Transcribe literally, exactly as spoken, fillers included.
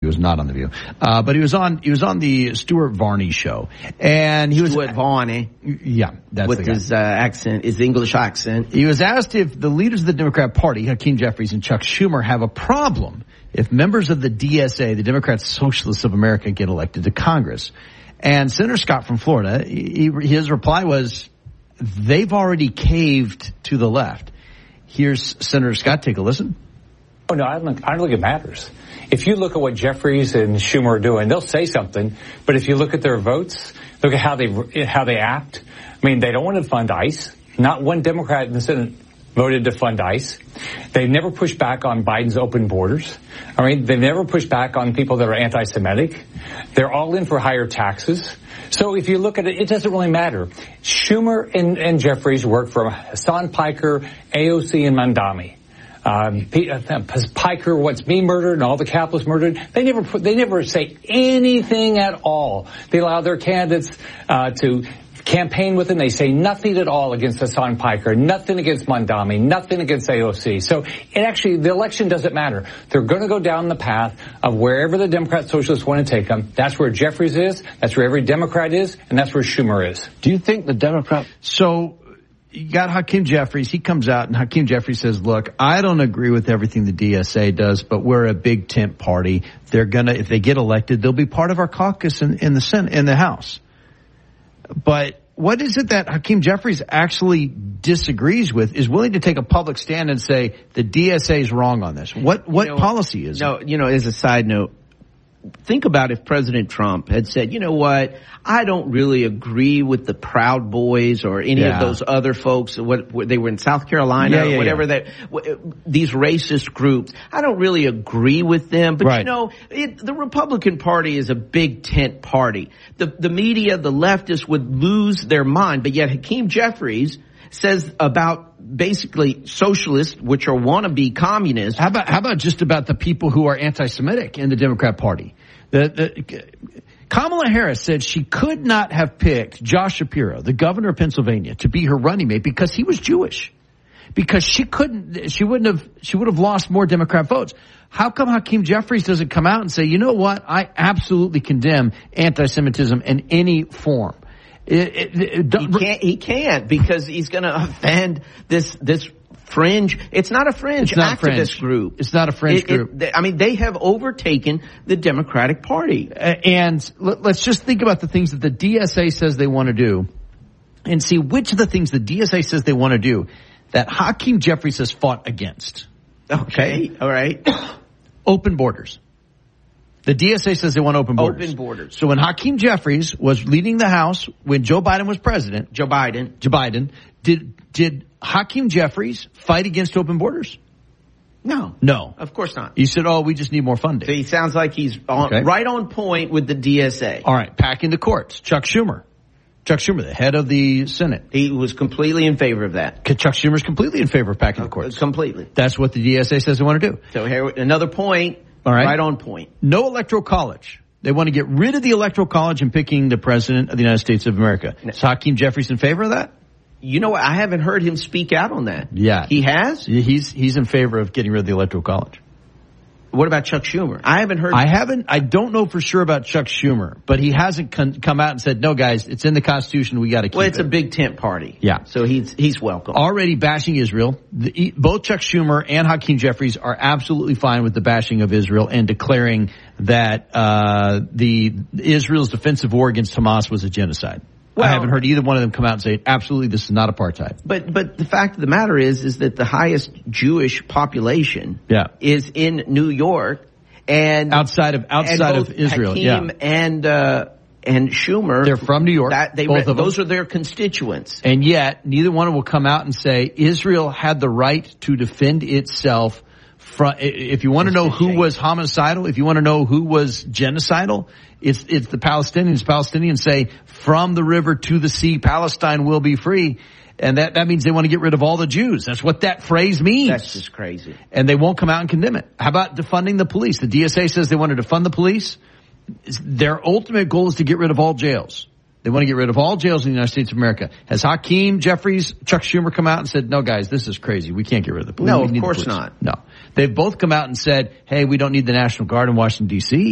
He was not on The View, uh, but he was on. He was on the Stuart Varney show, and he was Stuart Varney. Yeah, that's with the guy. his uh, accent, his English accent. He was asked if the leaders of the Democrat Party, Hakeem Jeffries and Chuck Schumer, have a problem if members of the D S A, the Democrat Socialists of America, get elected to Congress. And Senator Scott from Florida, he, his reply was, they've already caved to the left. Here's Senator Scott. Take a listen. Oh, no, I don't, I don't think it matters. If you look at what Jeffries and Schumer are doing, they'll say something. But if you look at their votes, look at how they how they act. I mean, they don't want to fund ICE. Not one Democrat in the Senate voted to fund ICE. They've never pushed back on Biden's open borders. I mean, they've never pushed back on people that are anti-Semitic. They're all in for higher taxes. So if you look at it, it doesn't really matter. Schumer and, and Jeffries work for Hassan Piker, A O C, and Mandami. Um, Piker wants me murdered and all the capitalists murdered. They never put, they never say anything at all. They allow their candidates uh, to campaign with them. They say nothing at all against Hassan Piker, nothing against Mandami, nothing against A O C. So it actually, the election doesn't matter. They're going to go down the path of wherever the Democrat Socialists want to take them. That's where Jeffries is. That's where every Democrat is. And that's where Schumer is. Do you think the Democrat... So... You got Hakeem Jeffries. He comes out and Hakeem Jeffries says, look, I don't agree with everything the D S A does, but we're a big tent party. They're going to, if they get elected, they'll be part of our caucus in, in the Senate, in the House. But what is it that Hakeem Jeffries actually disagrees with, is willing to take a public stand and say the D S A is wrong on this? What, what you know, policy is no, it? You know, as a side note, think about if President Trump had said, you know what, I don't really agree with the Proud Boys or any yeah. of those other folks. What, what they were in South Carolina yeah, yeah, or whatever yeah. that w- these racist groups. I don't really agree with them. But right. you know, it, the Republican Party is a big tent party. The the media, the leftists would lose their mind. But yet Hakeem Jeffries says about basically socialists, which are wannabe communists. How about how about just about the people who are anti-Semitic in the Democrat Party? The, the, Kamala Harris said she could not have picked Josh Shapiro, the governor of Pennsylvania, to be her running mate because he was Jewish. Because she couldn't, she wouldn't have, she would have lost more Democrat votes. How come Hakeem Jeffries doesn't come out and say, you know what, I absolutely condemn anti-Semitism in any form? It, it, it, he can't. He can't because he's going to offend this this fringe. It's not a fringe it's not activist fringe. group. It's not a fringe it, group. It, I mean, they have overtaken the Democratic Party. Uh, and let, let's just think about the things that the D S A says they want to do, and see which of the things the D S A says they want to do that Hakeem Jeffries has fought against. Okay, all right. Open borders. The D S A says they want open borders. Open borders. So when Hakeem Jeffries was leading the House, when Joe Biden was president, Joe Biden, Joe Biden, did did Hakeem Jeffries fight against open borders? No, no, of course not. He said, "Oh, we just need more funding." So he sounds like he's on, okay. right on point with the D S A. All right, pack into courts. Chuck Schumer, Chuck Schumer, the head of the Senate, he was completely in favor of that. Chuck Schumer's completely in favor of packing the courts. Completely. That's what the D S A says they want to do. So here, another point. All right. Right on point. No electoral college. They want to get rid of the electoral college and picking the president of the United States of America. Is Hakeem Jeffries in favor of that? You know what? I haven't heard him speak out on that. Yeah. He has? He's he's in favor of getting rid of the electoral college. What about Chuck Schumer? I haven't heard. I haven't. I don't know for sure about Chuck Schumer, but he hasn't con- come out and said, "No, guys, it's in the Constitution. We got to keep it." Well, it's a big tent party. Yeah. So he's he's welcome. Already bashing Israel. The, both Chuck Schumer and Hakeem Jeffries are absolutely fine with the bashing of Israel and declaring that uh the Israel's defensive war against Hamas was a genocide. Well, I haven't heard either one of them come out and say, absolutely, this is not apartheid. But but the fact of the matter is, is that the highest Jewish population yeah. is in New York, and outside of outside and of Israel, Hakeem yeah, and uh, and Schumer, they're from New York. That, they, both of those them. are their constituents, and yet neither one will come out and say Israel had the right to defend itself. From, if you want to know who was homicidal, if you want to know who was genocidal, it's it's the Palestinians. Palestinians say, from the river to the sea, Palestine will be free. And that, that means they want to get rid of all the Jews. That's what that phrase means. That's just crazy. And they won't come out and condemn it. How about defunding the police? The D S A says they want to defund the police. Their ultimate goal is to get rid of all jails. They want to get rid of all jails in the United States of America. Has Hakeem Jeffries, Chuck Schumer come out and said, no, guys, this is crazy. We can't get rid of the police. No, of course not. No. They've both come out and said, hey, we don't need the National Guard in Washington, D C